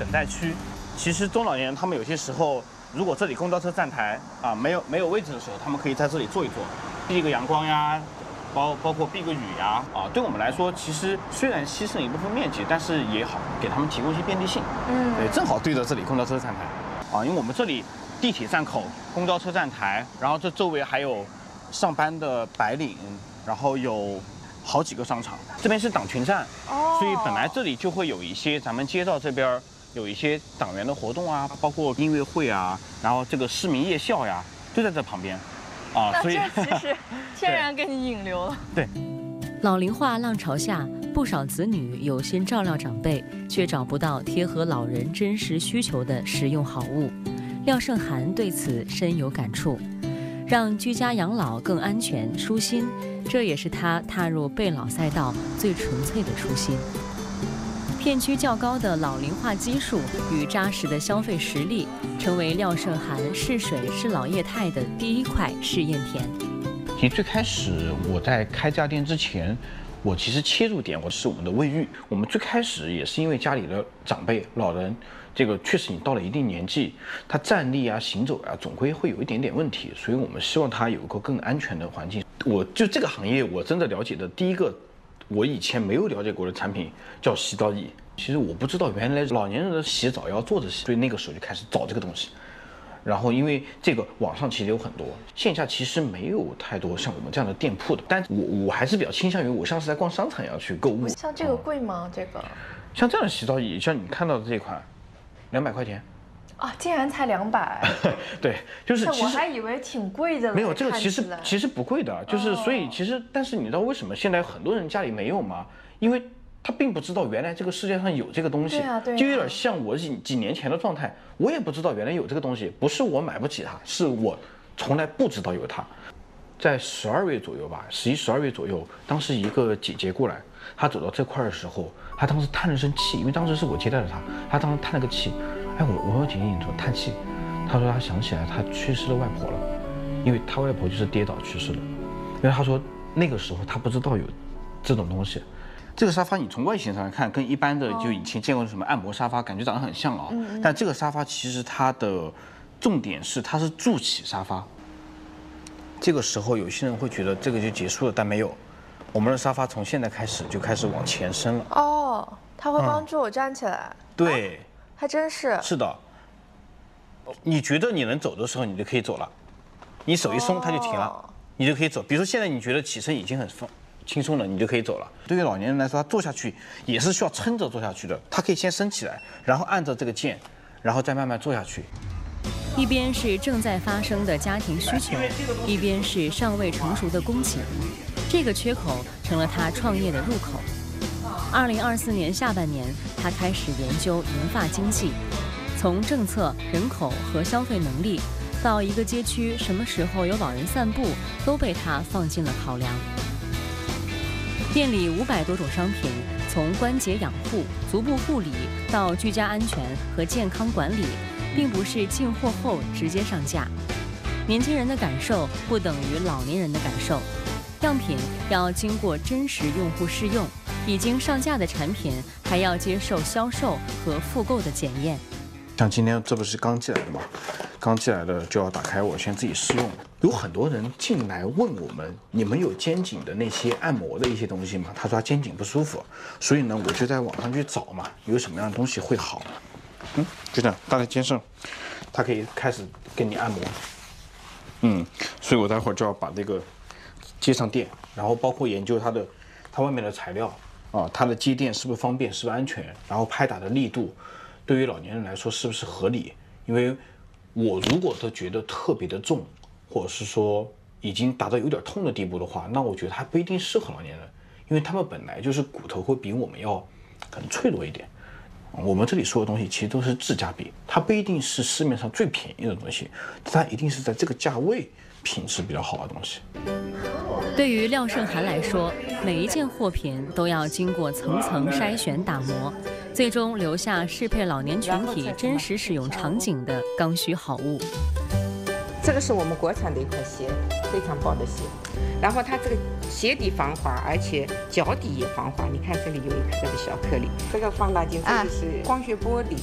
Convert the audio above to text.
等待区。其实中老年人他们有些时候，如果这里公交车站台啊没有位置的时候，他们可以在这里坐一坐，避个阳光呀，包括避个雨呀，对我们来说，其实虽然牺牲一部分面积，但是也好给他们提供一些便利性。对，正好对着这里公交车站台，因为我们这里地铁站口、公交车站台，然后这周围还有上班的白领，然后有好几个商场，这边是党群站，所以本来这里就会有一些咱们街道这边有一些党员的活动啊，包括音乐会啊，然后这个市民夜校呀，就在这旁边。 所以这其实天然给你引流了。 对， 老龄化浪潮下，不少子女有心照料长辈，却找不到贴合老人真实需求的实用好物。廖胜涵对此深有感触，让居家养老更安全舒心，这也是他踏入备老赛道最纯粹的初心。片区较高的老龄化基数与扎实的消费实力，成为廖胜涵试水试老业态的第一块试验田。 其实最开始我在开这家店之前，我其实切入点是我们的卫浴。我们最开始也是因为家里的长辈老人，这个确实你到了一定年纪，他站立啊、行走啊，总归会有一点点问题，所以我们希望他有一个更安全的环境。我就这个行业，我真的了解的第一个，我以前没有了解过的产品叫洗澡椅。其实我不知道原来老年人的洗澡要坐着洗，所以那个时候就开始找这个东西。然后因为这个网上其实有很多，线下其实没有太多像我们这样的店铺的，但我还是比较倾向于我像是在逛商场一样去购物。 像这个贵吗？这个像这样的洗澡椅，像你看到的这款，200块钱。 竟然才200。 对，就是其实我还以为挺贵的了。 没有这个其实不贵的，就是所以其实但是你知道为什么现在很多人家里没有吗？因为他并不知道原来这个世界上有这个东西，就有点像我几年前的状态，我也不知道原来有这个东西，不是我买不起它，是我从来不知道有它。在12月左右吧，11、12月左右，当时一个姐姐过来，她走到这块的时候，她当时叹了声气，因为当时是我接待了她，她当时叹了个气，我说姐姐你怎么叹气？她说她想起来她去世了外婆了，因为她外婆就是跌倒去世了，因为她说那个时候她不知道有这种东西。这个沙发你从外形上来看，跟一般的就以前见过的什么按摩沙发感觉长得很像但这个沙发其实它的重点是它是助起沙发。这个时候有些人会觉得这个就结束了，但没有，我们的沙发从现在开始就开始往前伸了。 它会帮助我站起来。 对， 还真是。 是的，你觉得你能走的时候，你就可以走了，你手一松它就停了，你就可以走。比如说现在你觉得起身已经很轻松了，你就可以走了。对于老年人来说，他坐下去也是需要撑着坐下去的，他可以先升起来，然后按着这个键，然后再慢慢坐下去。 一边是正在发生的家庭需求，一边是尚未成熟的供给，这个缺口成了他创业的入口。2024年下半年，他开始研究银发经济，从政策、人口和消费能力，到一个街区什么时候有老人散步，都被他放进了考量。店里500多种商品，从关节养护、足部护理到居家安全和健康管理，并不是进货后直接上架。年轻人的感受不等于老年人的感受，样品要经过真实用户试用，已经上架的产品还要接受销售和复购的检验。 像今天这不是刚寄来的吗？刚寄来的就要打开，我先自己试用。有很多人进来问我们，你们有肩颈的那些按摩的一些东西吗？他说他肩颈不舒服，所以呢，我就在网上去找嘛，有什么样的东西会好。就这样搭在肩上，它可以开始给你按摩。所以我待会儿就要把这个接上电，然后包括研究它外面的材料它的接电是不是方便，是不是安全，然后拍打的力度，对于老年人来说是不是合理？因为我如果都觉得特别的重，或者是说已经达到有点痛的地步的话，那我觉得它不一定适合老年人，因为他们本来就是骨头会比我们要可能脆弱一点。我们这里说的东西其实都是质价比，它不一定是市面上最便宜的东西，它一定是在这个价位品质比较好的东西。 对于廖胜涵来说，每一件货品都要经过层层筛选打磨，最终留下适配老年群体真实使用场景的刚需好物。 这个是我们国产的一款鞋，非常薄的鞋，然后它这个鞋底防滑，而且脚底也防滑。你看这里有一颗的小颗粒，这个放大镜，这个是光学玻璃。